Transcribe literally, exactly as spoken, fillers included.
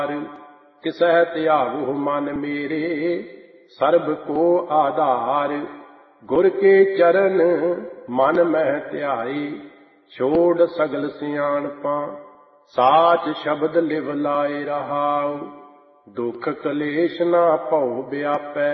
ਤਿਸਹਿ ਧਿਆਵਹੁ ਮਨ ਮੇਰੇ ਸਰਬ ਕੋ ਆਧਾਰ। ਗੁਰ ਕੇ ਚਰਨ ਮਨ ਮਹਿ ਧਿਆਈ ਛੋੜ ਸਗਲ ਸਿਆਣਪਾਂ ਸਾਚ ਸ਼ਬਦ ਲਿਵ ਲਾਇ ਰਹਾਉ। ਦੁਖ ਕਲੇਸ਼ ਨਾ ਭਉ ਵਿਆਪੈ